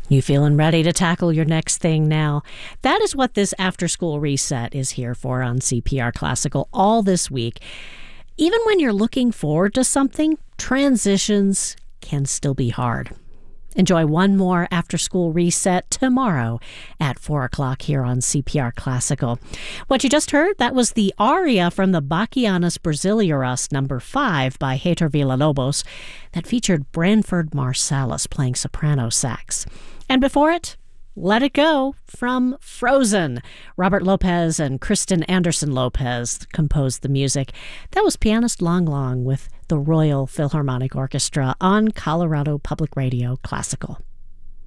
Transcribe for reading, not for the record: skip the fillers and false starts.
You feeling ready to tackle your next thing now? That is what this after-school reset is here for on CPR Classical all this week. Even when you're looking forward to something, transitions can still be hard. Enjoy one more after-school reset tomorrow at 4 o'clock here on CPR Classical. What you just heard, that was the aria from the Bachianas Brasileiras No. 5 by Heitor Villa-Lobos that featured Branford Marsalis playing soprano sax. And before it, Let It Go from Frozen. Robert Lopez and Kristen Anderson Lopez composed the music. That was pianist Lang Lang with the Royal Philharmonic Orchestra on Colorado Public Radio Classical.